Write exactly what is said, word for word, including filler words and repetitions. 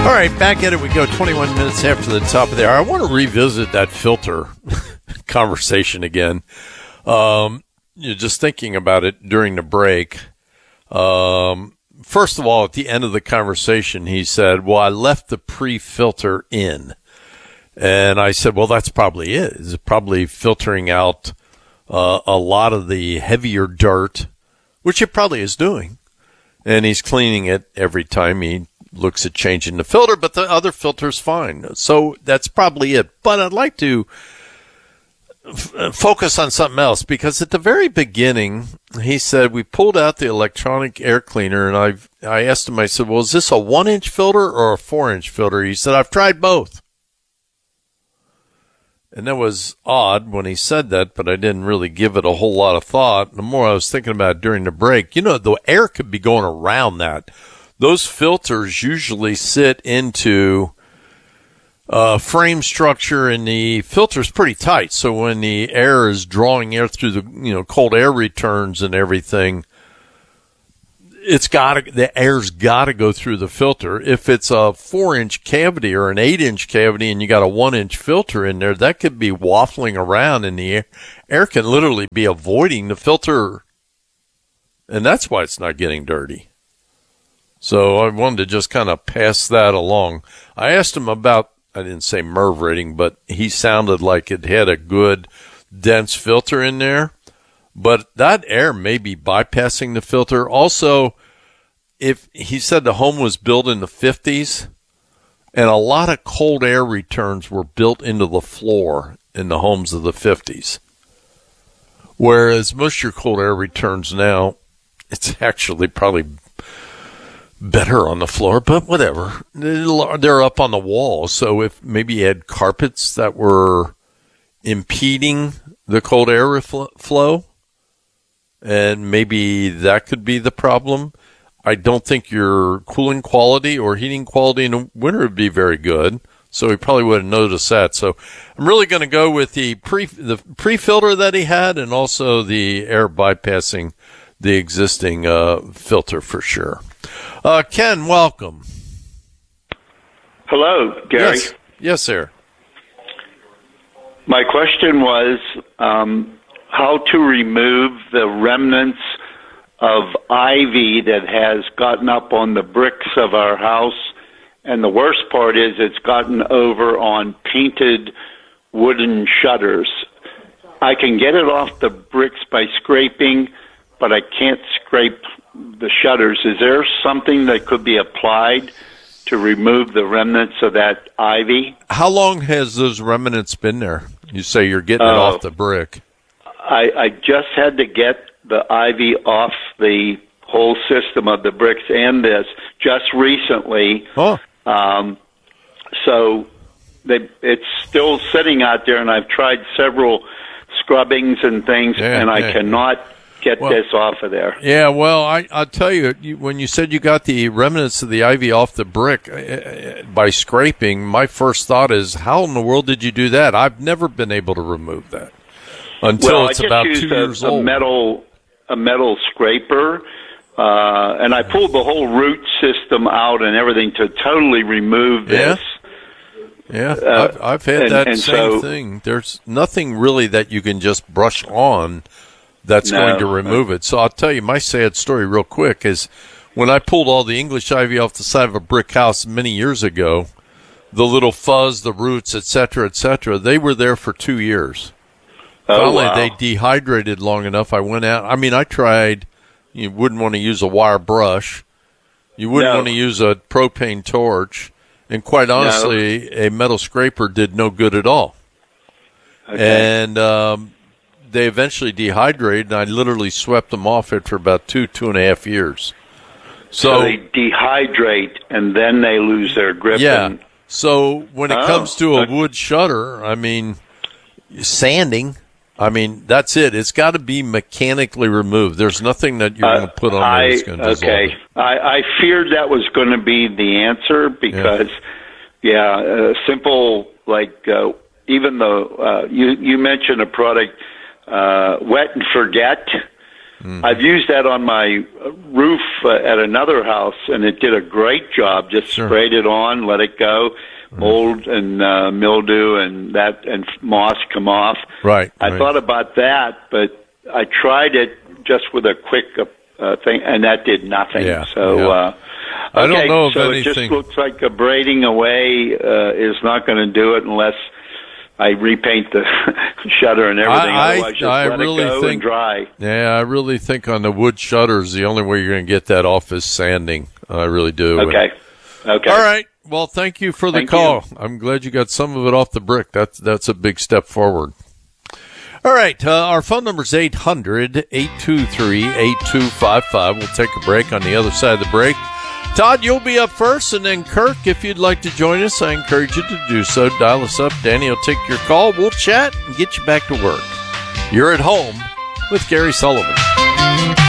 All right, back at it we go, twenty-one minutes after the top of the hour. I want to revisit that filter conversation again. Um, you're just thinking about it during the break. Um, first of all, at the end of the conversation, he said, well, I left the pre-filter in. And I said, well, that's probably it. It's probably filtering out uh, a lot of the heavier dirt, which it probably is doing. And he's cleaning it every time he looks at changing the filter, but the other filter's fine. So that's probably it. But I'd like to f- focus on something else, because at the very beginning, he said, we pulled out the electronic air cleaner, and I've, I asked him, I said, well, is this a one-inch filter or a four-inch filter? He said, I've tried both. And that was odd when he said that, but I didn't really give it a whole lot of thought. The more I was thinking about it during the break, you know, the air could be going around that. Those filters usually sit into uh, frame structure, and the filter's pretty tight. So when the air is drawing air through the, you know, cold air returns and everything, it's got to, the air's got to go through the filter. If it's a four-inch cavity or an eight-inch cavity and you got a one-inch filter in there, that could be waffling around, and the air, air can literally be avoiding the filter, and that's why it's not getting dirty. So I wanted to just kind of pass that along. I asked him about, I didn't say MERV rating, but he sounded like it had a good dense filter in there. But that air may be bypassing the filter. Also, if he said the home was built in the fifties, and a lot of cold air returns were built into the floor in the homes of the fifties. Whereas most of your cold air returns now, it's actually probably better on the floor, but whatever. They're up on the wall. So if maybe you had carpets that were impeding the cold air refl- flow, and maybe that could be the problem. I don't think your cooling quality or heating quality in the winter would be very good. So he probably would have noticed that. So I'm really going to go with the pre the pre-filter that he had, and also the air bypassing the existing uh, filter for sure. Uh, Ken, welcome. Hello, Gary. Yes, yes sir. My question was um, how to remove the remnants of ivy that has gotten up on the bricks of our house. And the worst part is it's gotten over on painted wooden shutters. I can get it off the bricks by scraping, but I can't scrape the shutters. Is there something that could be applied to remove the remnants of that ivy? How long has those remnants been there? You say you're getting it uh, off the brick. I, I just had to get the ivy off the whole system of the bricks and this just recently. Oh. Um, so they, it's still sitting out there, and I've tried several scrubbings and things, yeah, and I yeah. cannot get well, this off of there. Yeah, well, I, I'll tell you, you, when you said you got the remnants of the ivy off the brick uh, by scraping, my first thought is, how in the world did you do that? I've never been able to remove that until well, it's I just about used two a, years a old. Metal, a metal scraper, uh, and I pulled the whole root system out and everything to totally remove this. Yeah, yeah. Uh, I've, I've had and, that and same so, thing. There's nothing really that you can just brush on that's no, going to remove it. So I'll tell you my sad story real quick is when I pulled all the English ivy off the side of a brick house many years ago, the little fuzz, the roots, et cetera, et cetera, they were there for two years. Oh, Finally, wow. they dehydrated long enough. I went out. I mean, I tried. You wouldn't want to use a wire brush. You wouldn't no. want to use a propane torch. And quite honestly, no. a metal scraper did no good at all. Okay. And um, they eventually dehydrated, and I literally swept them off after about two, two and a half years. So, so they dehydrate, and then they lose their grip. Yeah. And, so when it oh, comes to a okay. wood shutter, I mean, sanding, I mean, that's it. It's got to be mechanically removed. There's nothing that you're uh, going to put on there that's going to dissolve okay. it. I, I feared that was going to be the answer because, yeah, yeah uh, simple, like uh, even though uh, you, you mentioned a product, uh, Wet and Forget. Mm-hmm. I've used that on my roof uh, at another house, and it did a great job. Just Sure. sprayed it on, let it go, mold and uh, mildew and that and moss come off. Right. I right. thought about that, but I tried it just with a quick uh, thing, and that did nothing. Yeah, so. yeah. Uh, I okay, don't know if so anything. it just looks like a braiding away uh, is not going to do it unless I repaint the shutter and everything. I- I- Otherwise, just I let really it go think- and dry. Yeah, I really think on the wood shutters, the only way you're going to get that off is sanding. I really do. Okay. Okay. All right. Well, thank you for the Thank call. I'm glad you got some of it off the brick. That's that's a big step forward. All right. Uh, our phone number is eight hundred, eight two three, eight two five five. We'll take a break on the other side of the break. Todd, you'll be up first, and then Kirk, if you'd like to join us, I encourage you to do so. Dial us up. Danny will take your call. We'll chat and get you back to work. You're at home with Gary Sullivan.